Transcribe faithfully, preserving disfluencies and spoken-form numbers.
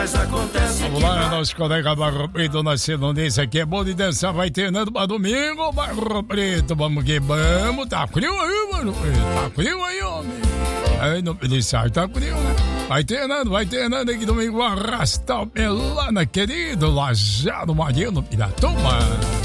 Mas acontece Vamos que lá, vai... nosso colega Barro Preto, nascendo nesse aqui, é bom de dançar, vai treinando pra domingo, Barro Preto, vamos que vamos, tá frio aí, mano, tá frio aí, homem, aí no Pelissar tá frio, né, vai treinando, vai treinando aí que domingo arrasta o pelana, querido, Lajado Marino Piratuba.